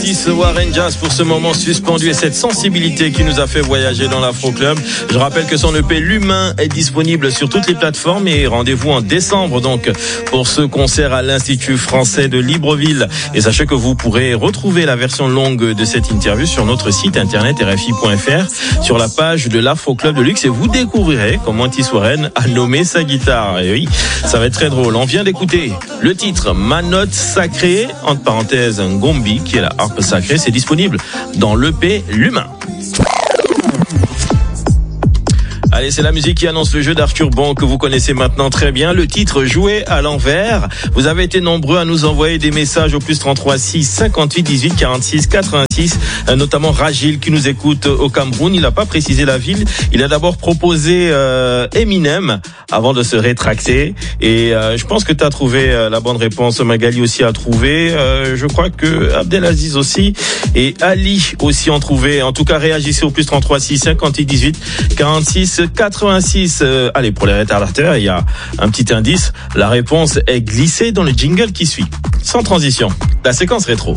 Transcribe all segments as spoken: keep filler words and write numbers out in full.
Otis Warren Jazz pour ce moment suspendu et cette sensibilité qui nous a fait voyager dans l'Afro Club. Je rappelle que son E P L'Humain est disponible sur toutes les plateformes et rendez-vous en décembre donc pour ce concert à l'Institut français de Libreville. Et sachez que vous pourrez retrouver la version longue de cette interview sur notre site internet R F I point F R sur la page de l'Afro Club de Luxe et vous découvrirez comment Otis Warren a nommé sa guitare. Et oui, ça va être très drôle. On vient d'écouter le titre Ma Note Sacrée, entre parenthèses Ngombi, qui est la harpe sacrée. C'est disponible dans l'E P L'Humain. Allez, c'est la musique qui annonce le jeu d'Arthur Bon que vous connaissez maintenant très bien. Le titre Jouer à l'envers. Vous avez été nombreux à nous envoyer des messages au plus trente-trois six cinquante-huit dix-huit quarante-six quatre-vingt-six, notamment Ragil qui nous écoute au Cameroun. Il n'a pas précisé la ville. Il a d'abord proposé euh, Eminem avant de se rétracter. Et euh, je pense que tu as trouvé euh, la bonne réponse. Magali aussi a trouvé. Euh, je crois que Abdelaziz aussi et Ali aussi ont trouvé. En tout cas, réagissez au plus trente-trois six cinquante-huit dix-huit quarante-six quatre-vingt-six. Euh, allez, pour les retardataires, il y a un petit indice. La réponse est glissée dans le jingle qui suit. Sans transition, la séquence rétro.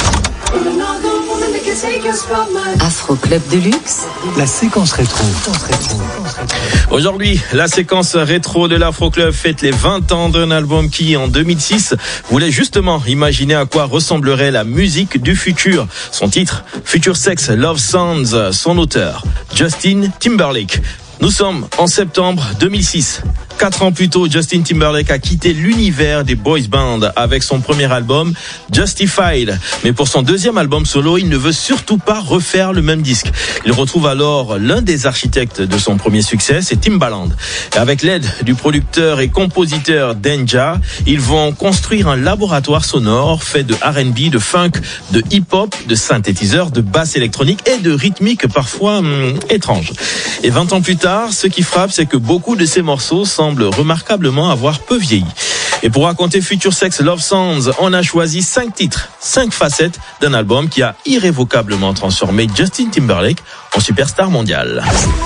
Afro Club de Luxe, la séquence rétro. Aujourd'hui, la séquence rétro de l'Afro Club fête les vingt ans d'un album qui, en deux mille six, voulait justement imaginer à quoi ressemblerait la musique du futur. Son titre, Future Sex Love Sounds, son auteur, Justin Timberlake. Nous sommes en septembre deux mille six. Quatre ans plus tôt, Justin Timberlake a quitté l'univers des boys band avec son premier album, Justified. Mais pour son deuxième album solo, il ne veut surtout pas refaire le même disque. Il retrouve alors l'un des architectes de son premier succès, c'est Timbaland. Et avec l'aide du producteur et compositeur Danja, ils vont construire un laboratoire sonore fait de R and B, de funk, de hip-hop, de synthétiseurs, de basse électronique et de rythmiques parfois hum, étranges. Et vingt ans plus tard, ce qui frappe, c'est que beaucoup de ces morceaux semblent remarquablement avoir peu vieilli. Et pour raconter Future Sex Love Sounds, on a choisi cinq titres, cinq facettes d'un album qui a irrévocablement transformé Justin Timberlake en superstar mondial.